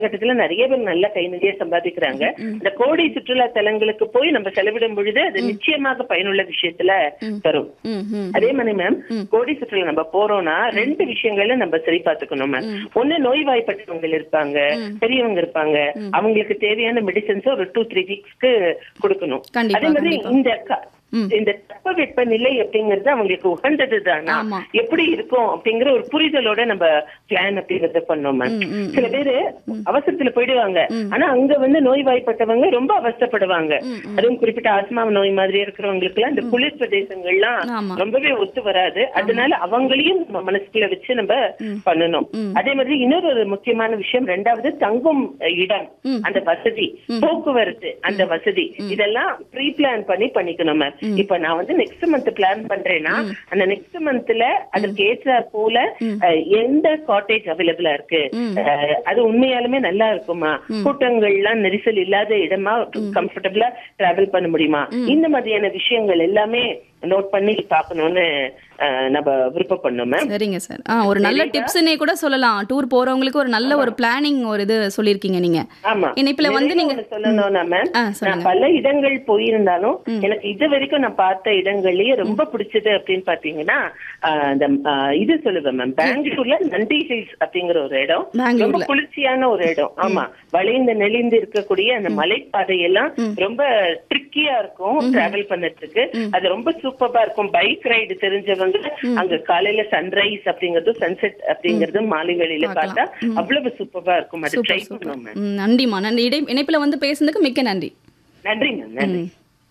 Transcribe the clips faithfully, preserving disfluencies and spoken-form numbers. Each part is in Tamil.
காலகட்டத்துல நிறைய பேர் நல்ல கை நிறைய சம்பாதிக்கிறாங்க. இந்த கோடை சுற்றுலா தலங்களுக்கு போய் நம்ம செலவிடும் பொழுது அது நிச்சயமாக பயனுள்ள விஷயத்துல தரும். அதே மாதிரி மேம் கோடை சுற்றுலா நம்ம போறோம்னா ரெண்டு விஷயங்கள நம்ம சரி பார்த்துக்கணும் மேம். ஒண்ணு நோய்வாய்ப்பட்டவங்க இருப்பாங்க, பெரியவங்க இருப்பாங்க, அவங்களுக்கு தேவையான மெடிசன்ஸ் ஒரு டூ த்ரீ வீக்ஸ்க்கு கொடுக்கணும். அதே மாதிரி இந்த இந்த தட்பவெப்ப நிலை அப்படிங்கறது அவங்களுக்கு உகந்ததுதானா, எப்படி இருக்கும் அப்படிங்கிற ஒரு புரிதலோட நம்ம பிளான் அப்படிங்கறத பண்ணோம் மேம். சில பேரு அவசரத்துல போயிடுவாங்க, ஆனா அங்க வந்து நோய்வாய்ப்பட்டவங்க ரொம்ப அவசரப்படுவாங்க. அதுவும் குறிப்பிட்ட ஆஸ்மா நோய் மாதிரி இருக்கிறவங்களுக்கு எல்லாம் இந்த குளிர் பிரதேசங்கள்லாம் ரொம்பவே ஒத்து வராது. அதனால அவங்களையும் நம்ம மனசுக்குள்ள வச்சு நம்ம பண்ணணும். அதே மாதிரி இன்னொரு ஒரு முக்கியமான விஷயம், ரெண்டாவது தங்கும் இடம், அந்த வசதி, போக்குவரத்து, அந்த வசதி, இதெல்லாம் ப்ரீ பிளான் பண்ணி பண்ணிக்கணும் மேம். இப்ப நான் வந்து நெக்ஸ்ட் மந்த் பிளான் பண்றேன்னா அந்த நெக்ஸ்ட் மந்த்ல அதற்கு ஏற்ற போல எந்த காட்டேஜ் அவைலபிளா இருக்கு, அது உண்மையாலுமே நல்லா இருக்குமா, கூட்டங்கள்லாம் நெரிசல் இல்லாத இடமா கம்ஃபர்டபுளா டிராவல் பண்ண முடியுமா, இந்த மாதிரியான விஷயங்கள் எல்லாமே நோட் பண்ணி பாக்கணும்னு நம்ம விருப்பம் பண்ணோம். சரிங்க சார். ஆ ஒரு நல்ல டிப்ஸ்னே கூட சொல்லலாம். டூர் போறவங்களுக்கு ஒரு நல்ல ஒரு பிளானிங் ஒரு இது சொல்லிருக்கீங்க நீங்க. ஆமா. இணைப்புல வந்து நீங்க சொல்லணும்னா மேம், நான் பல இடங்கள் போயிருந்தாலும் எனக்கு இது வரைக்கும் நான் பார்த்த இடங்கள்லயே ரொம்ப பிடிச்சது அப்படின்னு பாத்தீங்கன்னா அந்த இது சொல்லுவேன் மேம், பெங்களூர்ல நந்தி ஹில்ஸ் அப்படிங்கிற ஒரு இடம் ரொம்ப குளிர்ச்சியான ஒரு இடம். ஆமா, வளைந்து நெளிந்து இருக்கக்கூடிய அந்த மலைப்பாதையெல்லாம் ரொம்ப ட்ரிக்கியா இருக்கும் டிராவல் பண்ணதுக்கு. அது ரொம்ப சூப்பரா இருக்கும். பைக் ரைடு தெரிஞ்சவங்க அங்க காலையில சன்ரைஸ் அப்படிங்கறதும் சன்செட் அப்படிங்கறதும் மாலை வேளையில பார்த்தா அவ்வளவு சூப்பரா இருக்கும். அது ட்ரை பண்ணுவோம் மேம். நன்றிமா, நன்றி. இணைப்புல வந்து பேசுனதுக்கு மிக்க நன்றி. நன்றி மேம். நன்றி.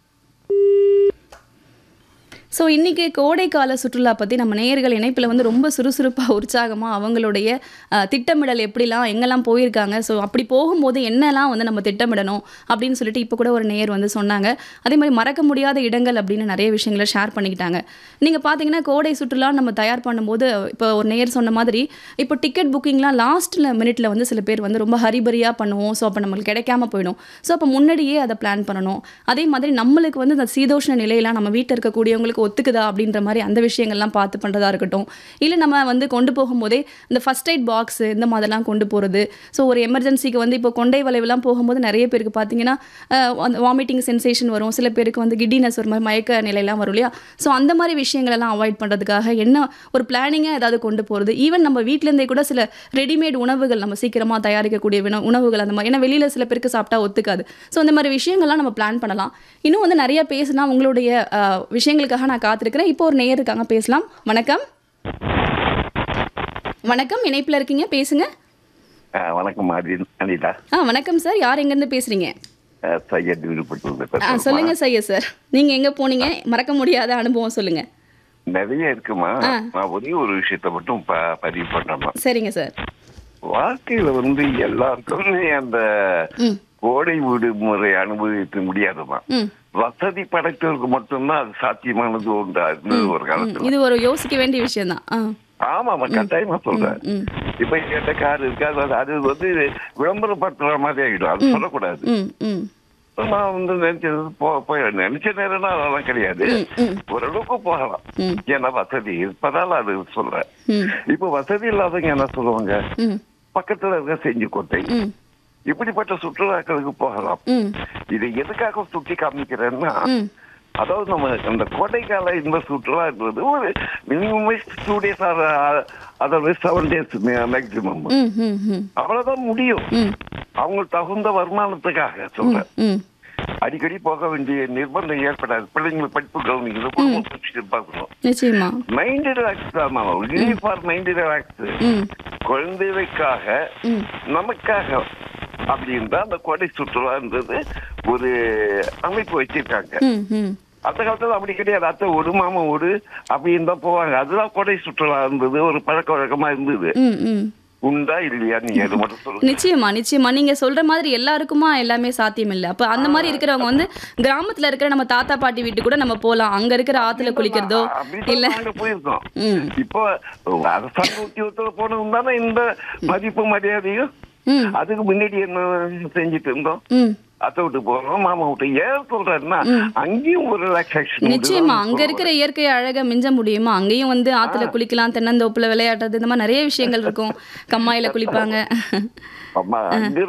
ஸோ இன்றைக்கி கோடைக்கால சுற்றுலா பற்றி நம்ம நேயர்கள் இணைப்பில் வந்து ரொம்ப சுறுசுறுப்பாக உற்சாகமாக அவங்களுடைய திட்டமிடல் எப்படிலாம் எங்கெல்லாம் போயிருக்காங்க, ஸோ அப்படி போகும்போது என்னெல்லாம் வந்து நம்ம திட்டமிடணும் அப்படின்னு சொல்லிட்டு இப்போ கூட ஒரு நேயர் வந்து சொன்னாங்க. அதே மாதிரி மறக்க முடியாத இடங்கள் அப்படின்னு நிறைய விஷயங்களை ஷேர் பண்ணிக்கிட்டாங்க. நீங்கள் பார்த்தீங்கன்னா கோடை சுற்றுலா நம்ம தயார் பண்ணும்போது இப்போ ஒரு நேயர் சொன்ன மாதிரி இப்போ டிக்கெட் புக்கிங்லாம் லாஸ்ட்டில் மினிட்ல வந்து சில பேர் வந்து ரொம்ப ஹரிபரியாக பண்ணுவோம். ஸோ அப்போ நம்மளுக்கு கிடைக்காம போயிடும். ஸோ அப்போ முன்னாடியே அதை பிளான் பண்ணணும். அதே மாதிரி நம்மளுக்கு வந்து இந்த சீதோஷ்ண நிலையெல்லாம் நம்ம வீட்டில் இருக்கக்கூடியவங்களுக்கு ஒத்துக்குதா அப்படின்ற மாதிரி அந்த விஷயங்கள்லாம் பார்த்து பண்ணுறதா இருக்கட்டும். இல்லை நம்ம வந்து கொண்டு போகும்போதே இந்த ஃபர்ஸ்ட் எய்ட் பாக்ஸ் இந்த மாதிரிலாம் கொண்டு போகிறது. ஸோ ஒரு எமர்ஜென்சிக்கு வந்து இப்போ கொண்டை வளைவுலாம் போகும்போது நிறைய பேருக்கு பார்த்தீங்கன்னா அந்த வாமிட்டிங் சென்சேஷன் வரும், சில பேருக்கு வந்து கிட்டினஸ் ஒரு மாதிரி மயக்க நிலையெல்லாம் வரும் இல்லையா. ஸோ அந்த மாதிரி விஷயங்களெல்லாம் அவாய்ட் பண்ணுறதுக்காக என்ன ஒரு பிளானிங்காக ஏதாவது கொண்டு போகிறது. ஈவன் நம்ம வீட்டிலேருந்தே கூட சில ரெடிமேட் உணவுகள் நம்ம சீக்கிரமாக தயாரிக்கக்கூடிய உணவுகள் அந்த மாதிரி, ஏன்னா வெளியில் சில பேருக்கு சாப்பிட்டா ஒத்துக்காது. ஸோ அந்த மாதிரி விஷயங்கள்லாம் நம்ம பிளான் பண்ணலாம். இன்னும் வந்து நிறைய பேசினா உங்களுடைய விஷயங்களுக்காக நான் காத்திருக்கிறேன். இப்போ ஒரு நேயர் இருக்காங்க, பேசலாம். வணக்கம். வணக்கம், இணைப்பில் இருக்கீங்க, பேசுங்க. வணக்கம் அனிதா. ஆ வணக்கம் சார், யார் எங்கேருந்து பேசுறீங்க? சையத் விருப்பட்டு. ஆ சொல்லுங்க சையத் சார், நீங்க எங்க போனீங்க, மறக்க முடியாத அனுபவம் சொல்லுங்க. நிறைய இருக்குமா, நான் ஒரே ஒரு விஷயத்த மட்டும் பதிவு பண்ணணும். சரிங்க சார். வாழ்க்கையில வந்து எல்லாருக்குமே அந்த கோடை விடுமுறை அனுபவிக்க முடியாதுமா. வசதி படைத்தவருக்கு மட்டும்தான் அது சாத்தியமானது உண்டு. ஒரு காலத்துல இது ஒரு யோசிக்க வேண்டிய விஷயம் தான். ஆமாமா, கட்டாயமா சொல்றேன். இப்ப கேட்ட கார் இருக்காது, அது வந்து விளம்பரப்படுத்துற மாதிரி ஆகிடும். அது சொல்லக்கூடாது. நான் வந்து நினைச்சது போய் நினைச்ச நேரம்னா அதெல்லாம் கிடையாது, ஓரளவுக்கு போகலாம். ஏன்னா வசதி இருப்பதால அது சொல்றேன். இப்ப வசதி இல்லாதவங்க என்ன சொல்லுவாங்க, பக்கத்துல இருக்க செஞ்சு கோட்டை இப்படிப்பட்ட சுற்றுலாக்களுக்கு போகலாம். இதை எதுக்காக சுற்றி காமிக்கிறேன்னா, அதாவது நம்ம அந்த கோடைக்கால இந்த சுற்றுலான்றது ஒரு மினிமம் டூ டேஸ் அதாவது செவன் டேஸ் மேக்சிமம், அவ்வளவுதான் முடியும். அவங்களுக்கு தகுந்த வருமானத்துக்காக சொல்றேன். அடிக்கடி போக வேண்டிய நிர்பந்தம் ஏற்படாது. பிள்ளைங்களுக்கு படிப்பு கவனிக்கணும், குடும்பம் பார்க்கணும். மைண்ட் ரிலாக்ஸ் தான், ரிலீஃப் ஃபார் மைண்ட் ரிலாக்ஸ். குழந்தைகளுக்காக நமக்காக அப்படின்னு தான் அந்த கோடை சுற்றுலான்றது ஒரு அமைப்பு வச்சிருக்காங்க. அந்த காலத்துல அப்படி கிடையாது. அத்தை ஒரு மாமா ஒரு அப்படின்னு தான் போவாங்க. அதுதான் கோடை சுற்றுலா இருந்தது, ஒரு பழக்க வழக்கமா இருந்தது. உண்டா இல்லையா, நீங்க அது மட்டும் சொல்லுங்க. நிச்சயமா நிச்சயமா நீங்க சொல்ற மாதிரி எல்லாருக்குமா எல்லாமே சாத்தியம் இல்லை. அப்ப அந்த மாதிரி இருக்கிறவங்க வந்து கிராமத்துல இருக்கிற நம்ம தாத்தா பாட்டி வீட்டு கூட நம்ம போலாம். அங்க இருக்கிற ஆத்துல குளிக்கிறதோ இல்ல போயிருக்கோம். இப்போ அரசாங்க உத்தியோகத்துல போனது தானே இந்த மதிப்பு மரியாதையும். அதுக்கு முன்னாடி என்ன செஞ்சுட்டு இருந்தோம், அத்தை விட்டு போறோம், மாமா விட்டு. ஏன் சொல்றேன்னா அங்கேயும் ஒரு ரிலாக்ஸேஷன். நிச்சயமா அங்க இருக்கிற இயற்கை அழக மிஞ்ச முடியுமா? அங்கேயும் வந்து ஆத்துல குளிக்கலாம், தென்னந்தோப்புல விளையாடுறது, இந்த மாதிரி நிறைய விஷயங்கள் இருக்கும். கம்மாயில குளிப்பாங்க. அம்மா அங்க